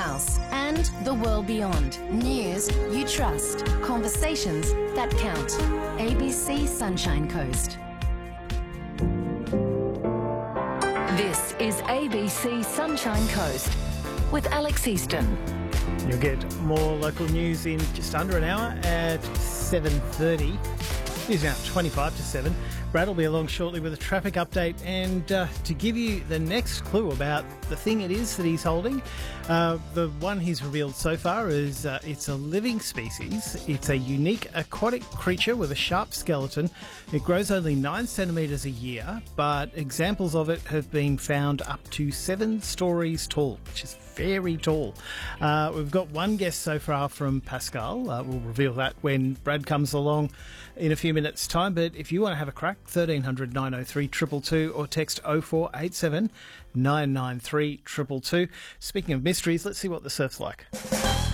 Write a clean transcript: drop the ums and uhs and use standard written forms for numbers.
house and the world beyond. News you trust. Conversations that count. ABC Sunshine Coast. This is ABC Sunshine Coast with Alex Easton. You'll get more local news in just under an hour at 7:30. It's now 25 to 7. Brad will be along shortly with a traffic update and to give you the next clue about the thing it is that he's holding. The one he's revealed so far is it's a living species. It's a unique aquatic creature with a sharp skeleton. It grows only 9 centimetres a year, but examples of it have been found up to 7 stories tall, which is very tall. We've got one guest so far from Pascal. We'll reveal that when Brad comes along in a few minutes' time. But if you want to have a crack, 1300 903 222 or text 0487 993 222. Speaking of mysteries, let's see what the surf's like.